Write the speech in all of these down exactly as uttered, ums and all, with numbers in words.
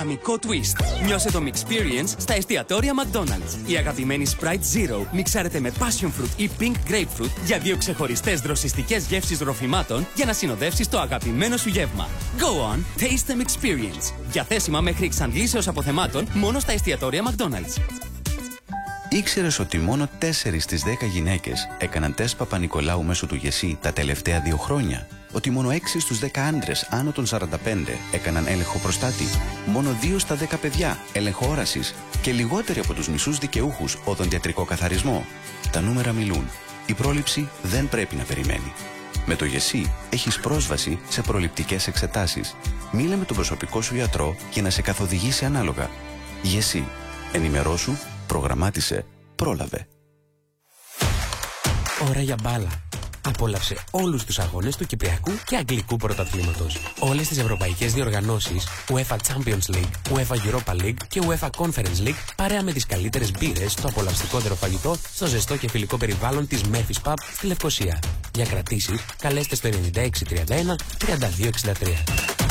Αμικό twist. Νιώσε το Mixperience στα εστιατόρια McDonald's. Η αγαπημένη Sprite Zero μιξάρεται με Passion Fruit ή Pink Grapefruit για δύο ξεχωριστές δροσιστικές γεύσεις ροφημάτων για να συνοδεύσεις το αγαπημένο σου γεύμα. Go on, taste the Mixperience. Διαθέσιμα μέχρι εξαντλήσεως αποθεμάτων μόνο στα εστιατόρια McDonald's. Ήξερες ότι μόνο τέσσερις στις δέκα γυναίκες έκαναν τεστ Παπα-Νικολάου μέσω του ΓΕΣΥ τα τελευταία δύο χρόνια? Ότι μόνο έξι στους δέκα άντρες άνω των σαράντα πέντε έκαναν έλεγχο προστάτη? Μόνο δύο στα δέκα παιδιά έλεγχο όρασης? Και λιγότεροι από τους μισούς δικαιούχους οδοντιατρικό καθαρισμό? Τα νούμερα μιλούν. Η πρόληψη δεν πρέπει να περιμένει. Με το ΓΕΣΥ έχεις πρόσβαση σε προληπτικές εξετάσεις. Μίλα με τον προσωπικό σου γιατρό για να σε καθοδηγήσει ανάλογα. ΓΕΣΥ. Ενημερώσου, προγραμμάτισε, πρόλαβε. Ώρα για μπάλα. Απόλαυσε όλους τους αγώνες του Κυπριακού και Αγγλικού Πρωταθλήματος. Όλες τις ευρωπαϊκές διοργανώσεις UEFA Champions League, UEFA Europa League και UEFA Conference League παρέα με τις καλύτερες μπύρες, το απολαυστικότερο φαγητό, στο ζεστό και φιλικό περιβάλλον της Memphis Pub στη Λευκοσία. Για κρατήσεις, καλέστε στο ενενήντα έξι τριάντα ένα τριάντα δύο εξήντα τρία.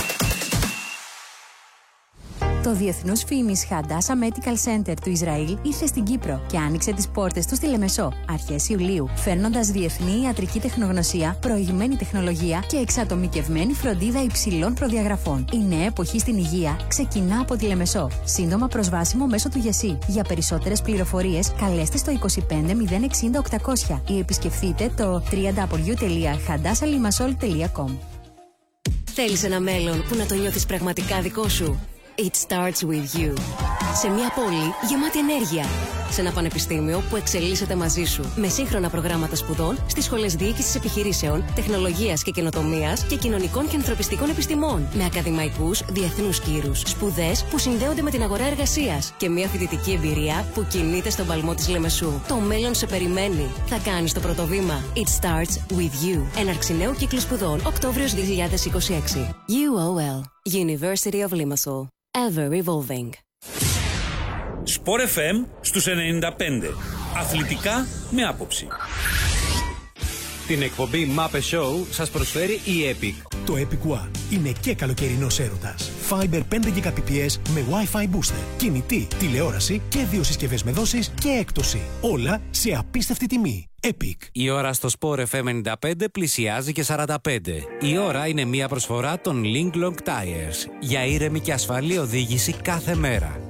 Το Διεθνούς Φήμης Hadassah Medical Center του Ισραήλ ήρθε στην Κύπρο και άνοιξε τις πόρτες του στη Λεμεσό αρχές Ιουλίου, φέρνοντας διεθνή ιατρική τεχνογνωσία, προηγμένη τεχνολογία και εξατομικευμένη φροντίδα υψηλών προδιαγραφών. Η νέα εποχή στην υγεία ξεκινά από τη Λεμεσό. Σύντομα προσβάσιμο μέσω του ΓΕΣΥ. Για περισσότερες πληροφορίες, καλέστε στο είκοσι πέντε μηδέν εξήντα οκτακόσια ή επισκεφτείτε το double-u double-u double-u τελεία hadassah limassol τελεία com. Θέλεις ένα μέλλον που να το νιώθεις πραγματικά δικό σου? It starts with you. Σε μια πόλη γεμάτη ενέργεια. Σε ένα πανεπιστήμιο που εξελίσσεται μαζί σου. Με σύγχρονα προγράμματα σπουδών στις σχολές διοίκησης επιχειρήσεων, τεχνολογίας και καινοτομίας και κοινωνικών και ανθρωπιστικών επιστημών. Με ακαδημαϊκούς διεθνούς κύρους. Σπουδές που συνδέονται με την αγορά εργασίας. Και μια φοιτητική εμπειρία που κινείται στον παλμό της Λεμεσού. Το μέλλον σε περιμένει. Θα κάνεις το πρώτο βήμα. It starts with you. Έναρξη νέου κύκλου σπουδών Οκτώβριος δύο χιλιάδες είκοσι έξι. γιου ο ελ. University of Limassol. Ever evolving. Sport εφ εμ στους ενενήντα πέντε. Αθλητικά με άποψη. Την εκπομπή Muppet Show σας προσφέρει η Epic. Το Epic One είναι και καλοκαιρινός έρωτας. Fiber πέντε γιγαμπιτ με Wi-Fi booster, κινητή, τηλεόραση και δύο συσκευές με δόσεις και έκπτωση. Όλα σε απίστευτη τιμή. Epic. Η ώρα στο Sport εφ εμ ενενήντα πέντε πλησιάζει και σαράντα πέντε. Η ώρα είναι μια προσφορά των Link Long Tires για ήρεμη και ασφαλή οδήγηση κάθε μέρα.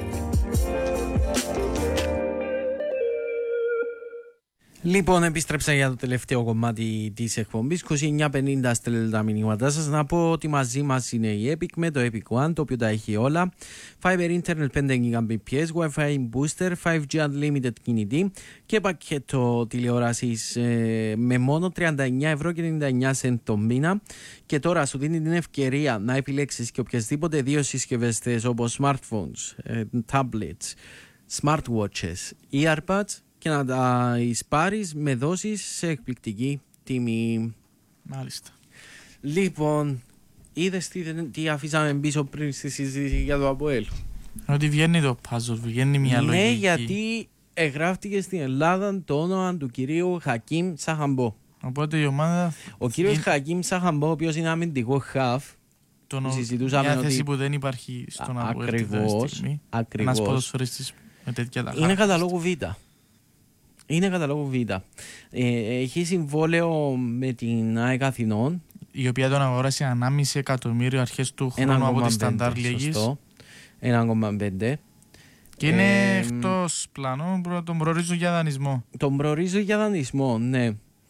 Λοιπόν, επίστρεψα για το τελευταίο κομμάτι της εκπομπής. είκοσι εννιά πενήντα στέλνετε τα μηνύματά σας. Να πω ότι μαζί μας είναι η Epic με το Epic One, το οποίο τα έχει όλα. Fiber Internet πέντε γιγαμπιτ, Wi-Fi Booster, φάιβ τζι Unlimited κινητή και πακέτο τηλεόρασης ε, με μόνο τριάντα εννιά ευρώ και ενενήντα εννιά σεντ το μήνα. Και τώρα σου δίνει την ευκαιρία να επιλέξεις και οποιασδήποτε δύο συσκευές θες, όπως smartphones, ε, tablets, smartwatches, earbuds, και να τα εισπάρεις με δόσεις σε εκπληκτική τιμή. Μάλιστα. Λοιπόν, είδες τι, τι αφήσαμε πίσω πριν στη συζήτηση για το ΑΠΟΕΛ? Ότι βγαίνει το puzzle, βγαίνει μια ναι, λογική. Ναι, γιατί εγγράφτηκε στην Ελλάδα το όνομα του κυρίου Χακίμ Σαχαμπό. Οπότε η ομάδα... Ο κύριος είναι... Χακίμ Σαχαμπό, ο οποίος είναι αμυντικό χαφ. Τον... Μια θέση ότι... που δεν υπάρχει στον ΑΠΟΕΛ τη στιγμή. Ένας ποδοσφαιριστής με τέτοια τα είναι καταλόγου Β. Είναι καταλόγου Β. Ε, έχει συμβόλαιο με την ΑΕΚ Αθηνών, η οποία τον αγόρασε ανάμιση εκατομμύριο αρχές του χρόνου από τη Σταντάρ Λίγης. ένα κόμμα πέντε. Και είναι ε, εκτός πλάνων, τον προορίζω για δανεισμό. Τον προορίζω για δανεισμό, ναι.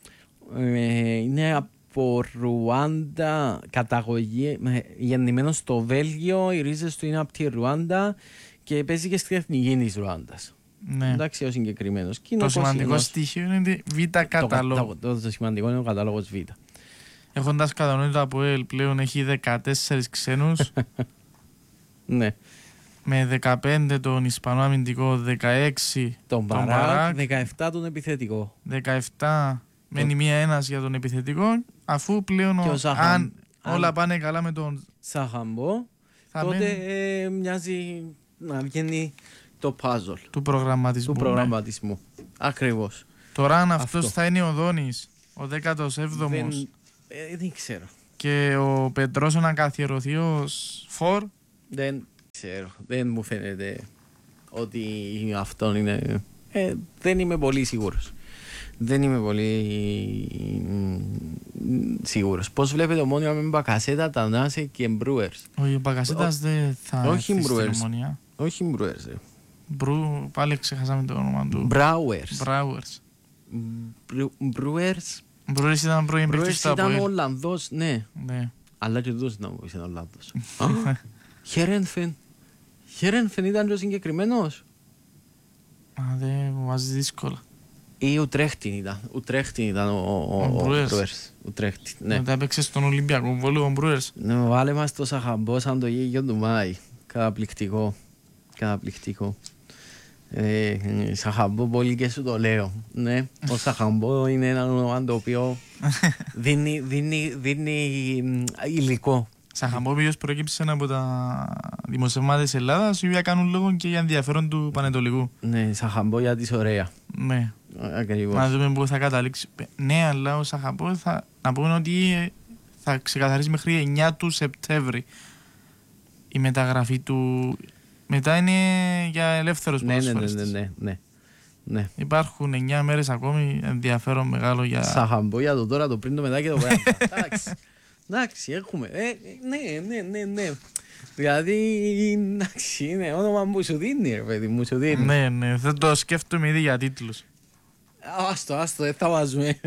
Ε, είναι από Ρουάντα, καταγωγή, γεννημένο στο Βέλγιο, οι ρίζες του είναι από τη Ρουάντα και παίζει και στην εθνική της Ρουάντας. Ναι. Εντάξει, ο συγκεκριμένος. Το σημαντικό στοιχείο είναι Β κατάλογο. Το, το, το σημαντικό είναι ο κατάλογος Β. Έχοντας κατά νου ότι το ΑΠΟΕΛ πλέον έχει δεκατέσσερις ξένους. Ναι. Με δεκαπέντε τον Ισπανό αμυντικό, δεκαέξι τον Μπαράκ, δεκαεπτά τον επιθετικό. δεκαεπτά μένει μία ένας για τον επιθετικό, αφού πλέον ο, Σαχαμ, αν όλα πάνε καλά με τον Σαχαμπό, τότε μένει... ε, μοιάζει να βγαίνει το puzzle του προγραμματισμού. Του προγραμματισμού. Ναι. Ακριβώς. Τώρα αν αυτός Αυτό. θα είναι ο Δόνης, ο δέκατος έβδομος δεν, ε, δεν ξέρω. Και ο Πετρός να καθιερωθεί ως φορ, δεν ξέρω, δεν μου φαίνεται ότι αυτό είναι... Ε, δεν είμαι πολύ σίγουρος. Δεν είμαι πολύ σίγουρος. Πώς βλέπετε Ομόνια με Μπακασέτα, Τανάσε και Μπρούερς? Όχι, ο Μπακασέτας δεν θα όχι έρθει στην Brewers. Ομόνια. Όχι Μπρούερς. Μπρου, πάλι ξεχάσαμε το όνομα του. Μπράουερς. Μπράουερς. Μπρούερς. Μπρούερς ήταν πρώην Μπρούερς του ήταν Αποέλ. Ολλανδός, ναι. Ναι. Αλλά και εδώ ήταν Ολλανδός. Χέρενφεν. Χέρενφεν ήταν και συγκεκριμένος. Α, δεν μου βάζει δύσκολα. Ή Ουτρέχτιν ήταν. Ουτρέχτιν ήταν ο Μπρούερς. Ουτρέχτιν, ναι. Μετά έπαιξε στον Ολυμπιακό Βόλο ο Μπρούερς. Ναι, βάλε μας το Σαχαμπό σαν το γέγιο του Μάη. Καταπληκτικό. Καταπληκτικό. Ε, Σαχαμπό πολύ και σου το λέω. Ναι, ο Σαχαμπό είναι ένα όνομα το οποίο δίνει, δίνει, δίνει υλικό. Σαχαμπό ποιος προκύψε από τα δημοσιεύματα της Ελλάδας, οι οποίοι κάνουν λόγο και για ενδιαφέρον του Πανετολικού. Ναι, Σαχαμπό για της ωραία. Ναι. Ακριβώς. Να δούμε πού θα καταλήξει. Ναι, αλλά ο Σαχαμπό θα να πούμε ότι θα ξεκαθαρίσει μέχρι εννιά του Σεπτέμβρη η μεταγραφή του. Μετά είναι για ελεύθερους ναι, ποδοσφαιριστές. Ναι, ναι, ναι, ναι, ναι. Υπάρχουν εννιά μέρες ακόμη, ενδιαφέρον μεγάλο για... Σαχαμπό για το τώρα, το πριν, το μετά και το πέρα. Εντάξει, εντάξει, έχουμε. Ε, ναι, ναι, ναι, ναι. Δηλαδή, εντάξει, είναι όνομα μου σου δίνει, ρε παιδί, μου σου δίνει. Ναι, ναι, δεν το σκέφτομαι ήδη για τίτλους. Άστο, άστο, δεν θα βάζουμε.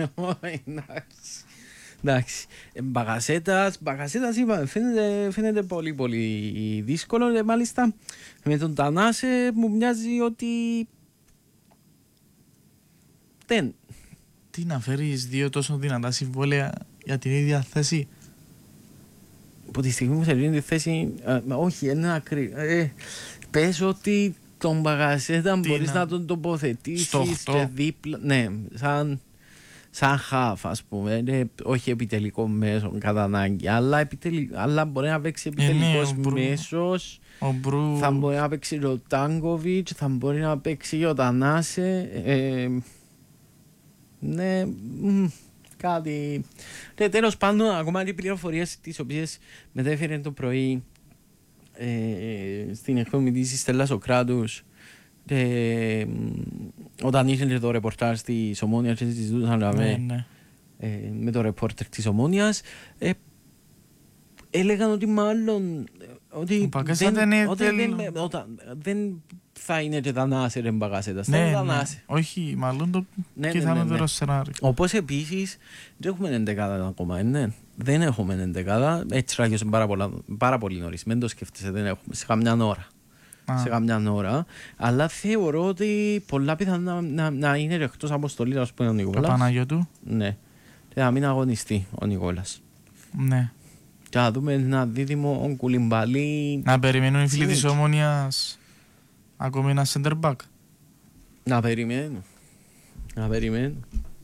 Εντάξει. Μπακασέτας, Μπακασέτας είπαμε, φαίνεται, φαίνεται πολύ πολύ δύσκολο. Και μάλιστα με τον Τανάσε μου μοιάζει ότι δεν. Τι να φέρεις δύο τόσο δυνατά συμβόλαια για την ίδια θέση? Από τη στιγμή που σε λύνει τη θέση, α, όχι, είναι ακρι... Ε, πες ότι τον Μπακασέτα μπορείς να... να τον τοποθετήσεις και δίπλα. Ναι, σαν... σαν χαφ, ας πούμε, είναι, όχι επιτελικό μέσο κατά ανάγκη, αλλά, επιτελ, αλλά μπορεί να παίξει επιτελικός ε, ναι, μέσος, Μπρου... θα μπορεί να παίξει ο Τάνκοβιτς, θα μπορεί να παίξει ο Τανάσε, ε, ναι, μ, κάτι... Ναι, τέλος πάντων, ακόμα οι πληροφορίες τις οποίες μετέφερε το πρωί ε, στην εκπομπή της Στέλλας Σοκράτους, Ε, όταν ήρθε το ρεπορτάζ της Ομόνιας και συζητούσαν ναι, ναι. ε, με το ρεπόρτερ της Ομόνιας, ε, έλεγαν ότι μάλλον ότι δεν, δεν, είναι ότι τελ... δεν, όταν, δεν θα είναι και Τανάσε ρε Μπακασέτας, ναι, θα είναι ναι. Τανάσε. Όχι, μάλλον το ναι, πιθανότερο ναι, ναι, ναι. σενάριο. Όπως επίσης δεν έχουμε εντεκάδα ακόμα, ναι. Δεν έχουμε εντεκάδα, έτσι ράγιωσε πάρα, πάρα πολύ νωρίς, μην το σκέφτεσαι, δεν έχουμε, σε καμιά ώρα. σε καμιά ώρα, αλλά θεωρώ ότι πολλά πιθανά να, να, να είναι εκτός αποστολής, ας πούμε, ο Νικόλας. Το Παναγιώτου. Ναι. Και να μην αγωνιστεί ο Νικόλας. Ναι. Και να δούμε ένα δίδυμο ο Κουλιμπαλί. Να περιμένουν οι φίλοι της Ομόνιας ακόμη ένα center back. Να περιμένουν. Να περιμένουν.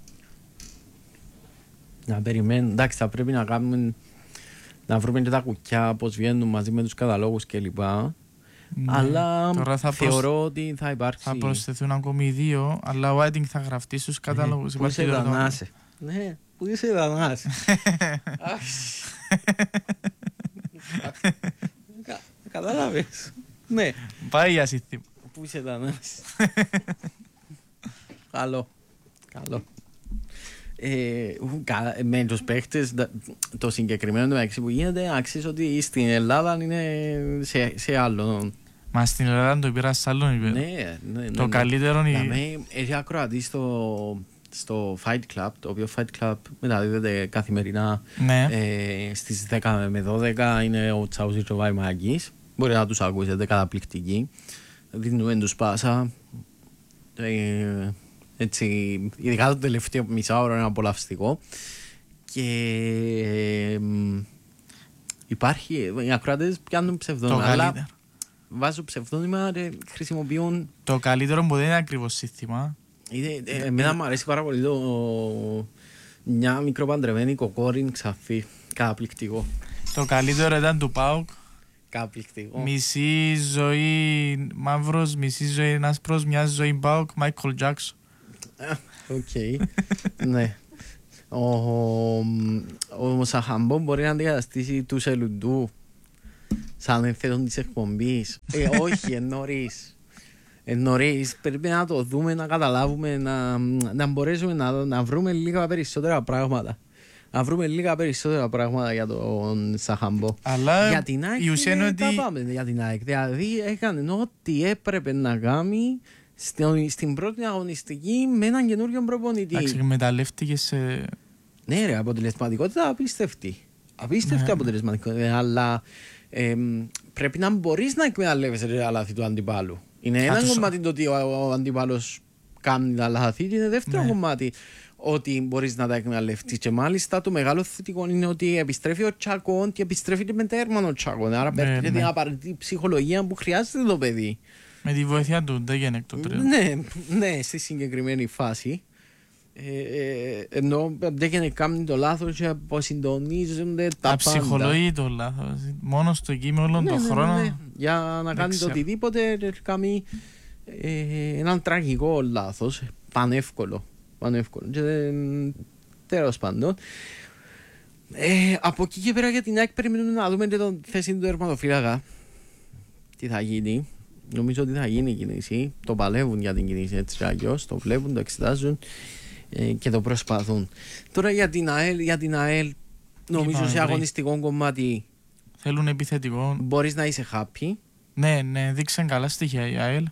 Να περιμένουν. Εντάξει, θα πρέπει να κάνουμε, να βρούμε και τα κουκιά, πώς βγαίνουν μαζί με τους καταλόγους κλπ. Ναι. Αλλά θεωρώ προσ... ότι θα υπάρξει. Θα προσθεθούν ακόμη δύο, αλλά ο Άιντινγκ θα γραφτεί στους καταλόγους. Ναι. Πού είσαι Δανάσε. Ναι, πού είσαι Δανάσε. Κατάλαβες. Ναι. Πάει για σύστημα. Πού είσαι Δανάσε. Καλό. Καλό. Ε, με τους παίχτες το συγκεκριμένο το μεταξύ που γίνεται αξίζει ότι στην Ελλάδα είναι σε, σε άλλο. Μα στην Ελλάδα το πήρα σε άλλο επίπεδο. Ναι, ναι, το ναι, καλύτερο ναι. είναι. Έχει ακροατή στο, στο Fight Club, το οποίο Fight Club μεταδίδεται καθημερινά ναι. ε, στις δέκα με δώδεκα. Είναι ο Τσάουζης και ο Βαϊμαγής. Μπορεί να τους ακούσετε, καταπληκτικοί. Δίνουμε τους πάσα. Ε, Έτσι, ειδικά το τελευταίο μισάωρο είναι απολαυστικό και ε, υπάρχει, οι ακροατές πιάνουν ψευδόνυμα, αλλά βάζουν ψευδόνυμα και χρησιμοποιούν... Το καλύτερο που δεν είναι ακριβώς σύστημα. Ε, εμένα μου αρέσει πάρα πολύ το μια μικροπαντρεμένη κοκόριν ξαφή, καταπληκτικό. Το καλύτερο ήταν του ΠΑΟΚ. Καταπληκτικό. Μισή ζωή μαύρος, μισή ζωή άσπρος, μια ζωή ΠΑΟΚ, Μάικλ Τζάκσον. Οκ, ναι. Ο Σαχαμπό μπορεί να αντικαταστήσει του Σελουντού σαν ενθέτων της εκπομπής. Ε, όχι, εν νωρίς. Εν νωρίς. Πρέπει να το δούμε, να καταλάβουμε, να, να μπορέσουμε να, να βρούμε λίγα περισσότερα πράγματα. Να βρούμε λίγα περισσότερα πράγματα για τον Σαχαμπό. Αλλά για την ΑΕΚ, η ουσία είναι ότι... τα πάμε για την ΑΕΚ. Δηλαδή έκανε ό,τι έπρεπε να κάνει στην, στην πρώτη αγωνιστική με έναν καινούριο προπονητή. Εντάξει, εκμεταλλεύτηκε σε... Ναι ρε, αποτελεσματικότητα απίστευτη. Απίστευτη ναι. αποτελεσματικότητα, αλλά ε, πρέπει να μπορείς να εκμεταλλεύεσαι τα λάθη του αντιπάλου. Είναι ένα τους... κομμάτι το ότι ο, ο αντιπάλος κάνει τα λάθη και είναι δεύτερο ναι. κομμάτι ότι μπορείς να τα εκμεταλλευτείς. Και μάλιστα το μεγάλο θετικό είναι ότι επιστρέφει ο Τσάκον και επιστρέφει και με τέρμανο ο Τσάκον. Άρα ναι, παίρνει ναι. την απαραίτητη ψυχολογία που χρειάζεται το παιδί. Με τη βοήθεια του Ντέγενεκ το τρίτο. Ναι, ναι, στη συγκεκριμένη φάση. Ε, ε, ενώ δεν κάνει το λάθος και αποσυντονίζονται τα πάντα. Αψυχολογεί το λάθος. Μόνο στο εκεί με όλον ναι, τον ναι, χρόνο. Ναι. Για να κάνει το οτιδήποτε κάνει ε, έναν τραγικό λάθος. Πανεύκολο. Πανεύκολο. Και, ε, τέλος πάντων. Ε, από εκεί και πέρα για την ΑΕΚ περιμένουμε να δούμε την θέση του τερματοφύλακα. Τι θα γίνει. Νομίζω ότι θα γίνει η κίνηση. Το παλεύουν για την κίνηση έτσι αλλιώς. Το βλέπουν, το εξετάζουν και το προσπαθούν. Τώρα για την ΑΕΛ, για την ΑΕΛ νομίζω Είπα, σε αγωνιστικό κομμάτι θέλουν επιθετικό. Μπορείς να είσαι happy. Ναι, ναι, δείξαν καλά στοιχεία η ΑΕΛ.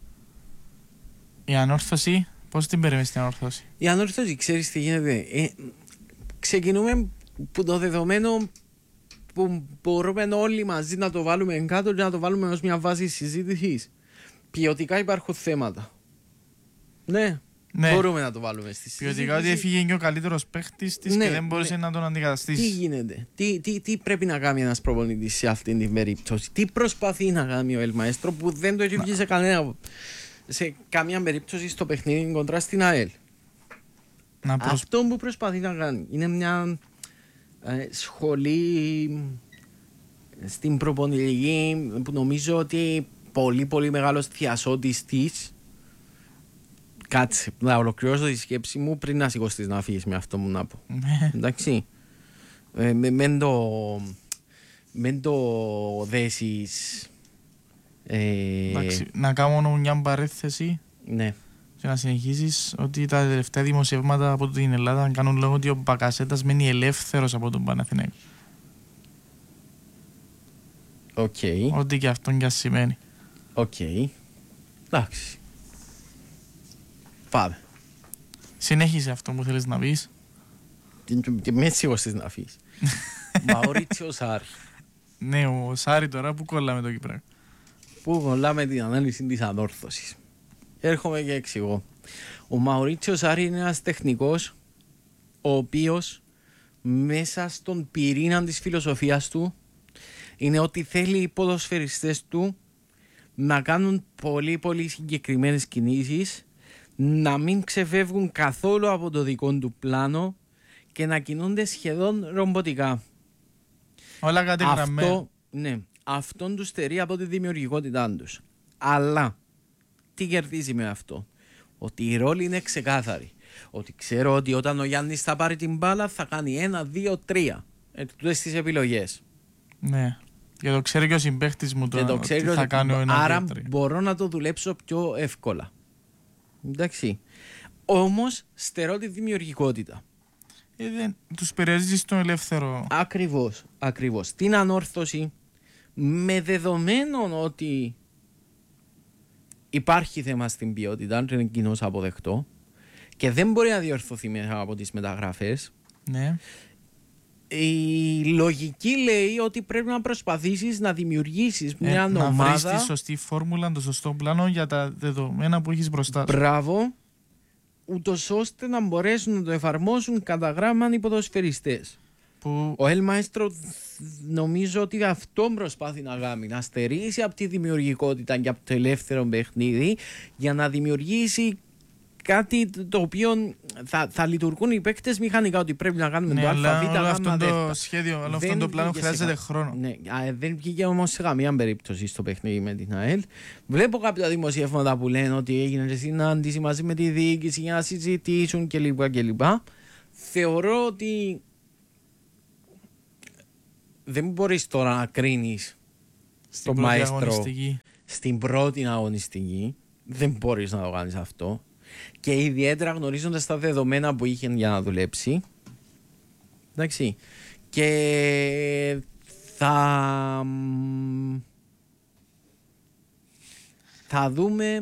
Η ανόρθωση, πώς την περιμένεις την ανόρθωση? Η ανόρθωση, ξέρεις τι γίνεται. Ε, ξεκινούμε που το δεδομένο που μπορούμε όλοι μαζί να το βάλουμε κάτω και να το βάλουμε ως μια βάση συζήτησης. Ποιοτικά υπάρχουν θέματα. Ναι. Ναι. Μπορούμε να το βάλουμε στη συζήτηση. Ποιοτικά ότι έφυγε και ο καλύτερος παίχτης της ναι, και δεν μπορούσε ναι. να τον αντικαταστήσει. Τι γίνεται, τι, τι, τι πρέπει να κάνει ένας προπονητής σε αυτήν την περίπτωση, τι προσπαθεί να κάνει ο Ελμαέστρο που δεν το έχει βγει σε, κανένα, σε καμία περίπτωση στο παιχνίδι κοντρά στην ΑΕΛ. Να προσ... Αυτό που προσπαθεί να κάνει είναι μια ε, σχολή στην προπονητική που νομίζω ότι πολύ πολύ μεγάλος θειασότης της. Κάτσε, να ολοκληρώσω τη σκέψη μου πριν να σηκωστείς να φύγεις με αυτό μου να πω. Εντάξει. Ε, Μεν το, μεν το δέσεις... Ε... Εντάξει, να κάνω μια παρέθεση. Ναι. Και να συνεχίσεις ότι τα τελευταία δημοσιεύματα από την Ελλάδα κάνουν λόγο ότι ο Μπακασέτας μένει ελεύθερος από τον Παναθηναϊκό. Οκ. Okay. Ό,τι και αυτόν και ας σημαίνει. Οκ. Okay. Εντάξει. Πάμε. Συνέχισε αυτό που θέλεις να πεις. Και με σίγουρες να αφήσεις. Μαουρίτσιο Σάρι. Ναι, ο Σάρι τώρα που κολλάμε το Κυπρέο. Πού κολλάμε την ανάλυση της ανόρθωσης. Έρχομαι και εξηγώ. Ο Μαουρίτσιο Σάρι είναι ένας τεχνικός ο οποίος μέσα στον πυρήνα της φιλοσοφίας του είναι ότι θέλει οι ποδοσφαιριστές του να κάνουν πολύ πολύ συγκεκριμένες κινήσεις, να μην ξεφεύγουν καθόλου από το δικό του πλάνο και να κινούνται σχεδόν ρομποτικά. Όλα κατηγραμμένα. Αυτό, ναι, αυτόν τους στερεί από τη δημιουργικότητά τους. Αλλά τι κερδίζει με αυτό? Ότι η ρόλη είναι ξεκάθαρη. Ότι ξέρω ότι όταν ο Γιάννης θα πάρει την μπάλα θα κάνει ένα, δύο, τρία. Ε, τούτες τις επιλογές. Ναι. Και το ξέρει και ο συμπαίχτης μου τώρα. Το ξέρει ότι θα ότι... κάνω ένα, άρα δύο, τρία. Μπορώ να το δουλέψω πιο εύκολα. Εντάξει. Όμως στερώ τη δημιουργικότητα. Ε, δεν, τους περιορίζεις στον ελεύθερο. Ακριβώς, ακριβώς. Την ανόρθωση με δεδομένο ότι υπάρχει θέμα στην ποιότητα, είναι κοινώς αποδεκτό και δεν μπορεί να διορθωθεί μέσα από τις μεταγραφές. Ναι. Η λογική λέει ότι πρέπει να προσπαθήσεις να δημιουργήσεις ε, μια να ομάδα. Να βρεις τη σωστή φόρμουλα, το σωστό πλάνο για τα δεδομένα που έχεις μπροστά σου. Μπράβο. Ούτως ώστε να μπορέσουν να το εφαρμόσουν κατά γράμμα οι ποδοσφαιριστές. Που... Ο Ελ Μαέστρο νομίζω ότι αυτό προσπάθει να κάνει. Να στερήσει από τη δημιουργικότητα και από το ελεύθερο παιχνίδι για να δημιουργήσει κάτι το οποίο θα, θα λειτουργούν οι παίκτες μηχανικά, ότι πρέπει να κάνουμε ναι, το αλλά ΑΒ, αυτό το σχέδιο, όλο αυτό το πλάνο χρειάζεται σε... χρόνο. Ναι, δεν βγήκε όμως σε καμία περίπτωση στο παιχνίδι με την ΑΕΛ. Βλέπω κάποια δημοσιεύματα που λένε ότι έγινε συνάντηση μαζί με τη διοίκηση για να συζητήσουν κλπ. κλπ. Θεωρώ ότι δεν μπορείς τώρα να κρίνεις το μαέστρο στην πρώτη αγωνιστική. Δεν μπορείς να το κάνεις αυτό. Και ιδιαίτερα γνωρίζοντας τα δεδομένα που είχε για να δουλέψει. Εντάξει. Και θα... θα δούμε...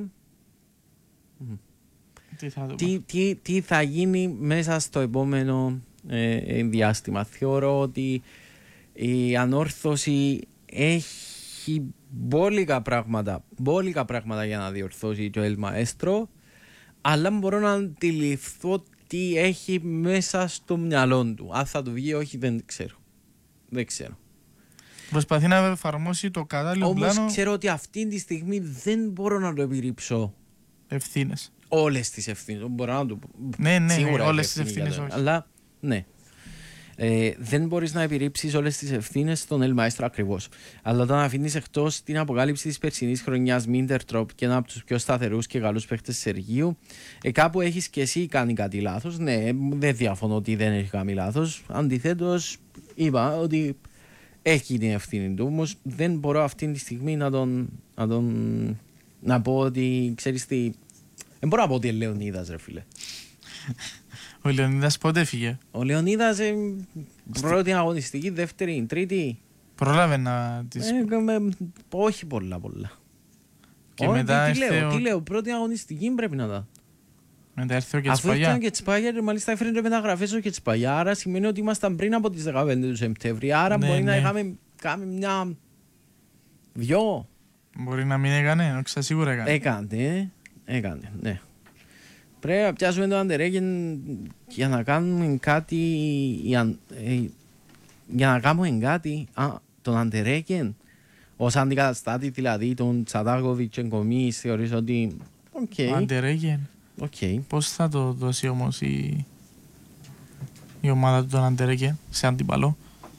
Τι θα, δούμε. Τι, τι, τι θα γίνει μέσα στο επόμενο ε, διάστημα. Θεωρώ ότι η ανόρθωση έχει μπόλικα πράγματα, μπόλικα πράγματα για να διορθώσει το El Maestro, αλλά μπορώ να αντιληφθώ τι έχει μέσα στο μυαλό του. Αν θα του βγει όχι δεν ξέρω. Δεν ξέρω. Προσπαθεί να εφαρμόσει το κατάλληλο Όμως πλάνο. Όμως ξέρω ότι αυτή τη στιγμή δεν μπορώ να το επιρρύψω. Ευθύνες. Όλες τις ευθύνες. Μπορώ να το πω. Ναι, ναι, Σίγουρα όλες τις ευθύνες όχι. Αλλά ναι. Ε, δεν μπορείς να επιρρύψεις όλες τις ευθύνες στον El Maestro ακριβώς. Αλλά όταν αφήνεις εκτός την αποκάλυψη της περσινής χρονιάς Μίντερτροπ και ένα από τους πιο σταθερούς και καλούς παίχτες Σεργίου, ε, κάπου έχεις και εσύ κάνει κάτι λάθος. Ναι, δεν διαφωνώ ότι δεν έχει κάνει λάθος. Αντιθέτως, είπα ότι έχει την ευθύνη του. Όμως δεν μπορώ αυτή τη στιγμή να τον, να τον να πω ότι ξέρεις τι. Δεν μπορώ να πω ότι είναι Λεωνίδας, ρε φίλε. Ο Λεωνίδας πότε έφυγε? Ο Λεωνίδας ε, πρώτη αγωνιστική, δεύτερη, τρίτη. Πρόλαβε να τις... Ε, με, όχι πολλά πολλά. Και όχι, μετά τι, ήρθε λέω, ο... τι λέω, πρώτη αγωνιστική πρέπει να τα. Μετά ήρθε ο Κετσπαγιά. Αφού ήρθε ο Κετσπαγιά, μάλιστα έφερε και μεταγραφές ο Κετσπαγιά, άρα σημαίνει ότι ήμασταν πριν από τις δεκαπέντε του Σεπτέμβρη, άρα ναι, μπορεί ναι. να είχαμε κάνει μια... δυο. Μπορεί να μην έκανε, όχι σίγουρα έκανε. Έκανε, έκανε, ναι. Πρέπει να πιάσουμε τον Αντερέγεν για να κάνουμε κάτι, για, ε, για να κάνουμε κάτι, α, τον Αντερέγεν, ως αντικαταστάτη δηλαδή τον Τσατάκοβιτς και Κομίς, θεωρείς ότι, οκ. Okay. Ο Αντερέγεν, okay. Πώς θα το δώσει όμως η, η ομάδα του τον Αντερέγεν σε αντίπαλο?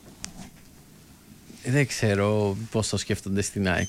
Δεν ξέρω πώς το σκέφτονται στην ΑΕΚ.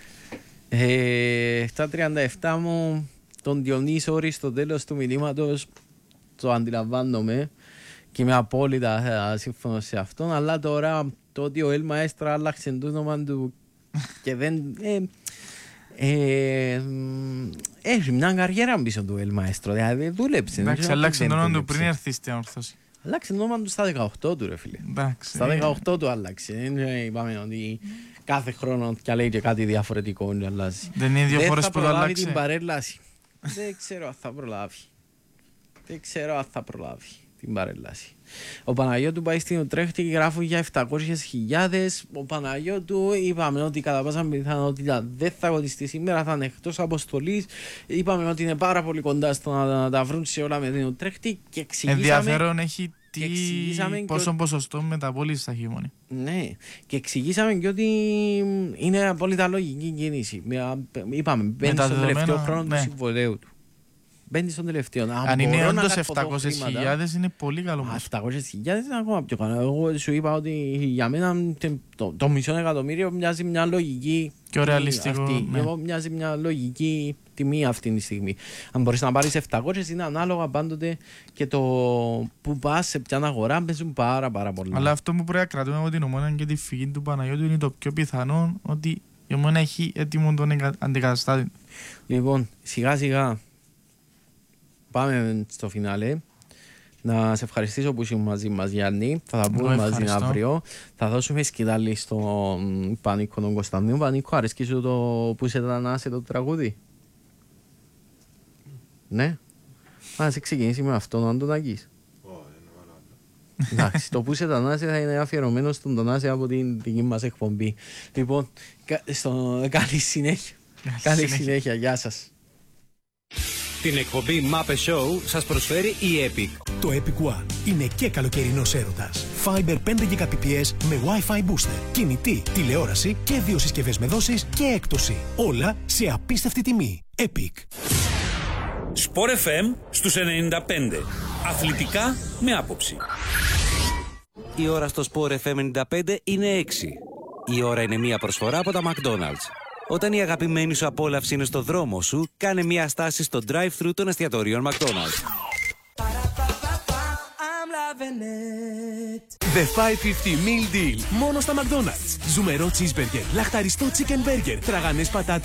Ε, στα τριάντα επτά μου... Τον Διονύσο Όρη στο τέλος του μηνύματος το αντιλαμβάνομαι και είμαι απόλυτα σύμφωνος σε αυτόν, αλλά τώρα το ότι ο El Maestro άλλαξε το όνομα του και δεν... Ε, ε, έχει μια καριέρα πίσω του El Maestro, δηλαδή δούλεψε. Εντάξει, άλλαξε το όνομα του πριν έρθει στην όρθωση. Άλλαξε το όνομα του στα δεκαοκτώ του, ρε φίλε. Εντάξει, στα δεκαοκτώ του άλλαξε. Είπαμε ότι κάθε χρόνο και λέει και κάτι διαφορετικό αλλάζει. Δεν είναι δύο φορές που το άλλαξε. Δεν θα προλάβει την παρέλαση. Δεν ξέρω αν θα προλάβει. Δεν ξέρω αν θα προλάβει την παρέλαση. Ο Παναγιώτου πάει στην Ουτρέχτη και γράφουν για επτακόσιες χιλιάδες. Ο Παναγιώτου είπαμε ότι κατά πάσα πιθανότητα δεν θα αγωνιστεί σήμερα, θα είναι εκτός αποστολής. Είπαμε ότι είναι πάρα πολύ κοντά στο να τα βρουν σε όλα με την Ουτρέχτη και εξηγήσαμε. Ενδιαφέρον έχει τι, πόσο και... ποσοστό μεταπόληση θα έχει μόνη. Ναι, και εξηγήσαμε και ότι είναι απόλυτα λογική κίνηση. Είπαμε, μπαίνει στον τελευταίο χρόνο ναι. του συμβολέου του. Μπαίνει στον τελευταίο. Αν, Αν είναι όντως επτακόσιες χιλιάδες είναι πολύ καλό. επτακόσιες χιλιάδες είναι ακόμα πιο καλό. Εγώ σου είπα ότι για μένα το, το μισό εκατομμύριο μοιάζει μια λογική. Πιο ρεαλιστικό. Αυτή. Ναι. Εγώ μοιάζει μια λογική τιμή αυτή τη στιγμή. Αν μπορείς να πάρεις επτακόσιες είναι ανάλογα πάντοτε και το που πας σε ποια αγορά παίζουν πάρα πάρα πολλά. Αλλά αυτό που πρέπει να κρατούμε από την Ομόνα και τη φυγή του Παναγιώτου είναι το πιο πιθανό ότι η Ομόνα έχει έτοιμο τον αντικαταστάτη. Λοιπόν, σιγά σιγά πάμε στο φινάλε. Να σε ευχαριστήσω που ήσουν μαζί μας, Γιάννη. Θα τα πούμε μαζί αύριο. Θα δώσουμε σκητάλη στον Πανίκο τον Κωνσταντίνο. Πανίκο, αρέσκει σου το που σε τανάσε το τραγούδι? Ναι. Α, σε ξεκινήσει με αυτό, αν τον αγγείς. Εντάξει, το που σε τανάσε θα είναι αφιερωμένο στον Τανάσε από την δική μας εκπομπή. Λοιπόν, στο... καλή συνέχεια. Καλή συνέχεια, γεια σας. Την εκπομπή Muppet Show σας προσφέρει η Epic. Το Epic One είναι και καλοκαιρινός έρωτας. Fiber πέντε Gbps με Wi-Fi booster, κινητή, τηλεόραση και δύο συσκευές με δόσεις και έκπτωση. Όλα σε απίστευτη τιμή. Epic. Sport εφ εμ στους ενενήντα πέντε. Αθλητικά με άποψη. Η ώρα στο Sport εφ εμ ενενήντα πέντε είναι έξι. Η ώρα είναι μία προσφορά από τα McDonald's. Όταν η αγαπημένη σου απόλαυση είναι στο δρόμο σου, κάνε μία στάση στο drive-thru των εστιατορίων McDonald's. The πεντακόσια πενήντα Meal Deal. Μόνο στα McDonald's. Ζουμερό cheeseburger, λαχταριστό chicken burger, τραγανές πατάτες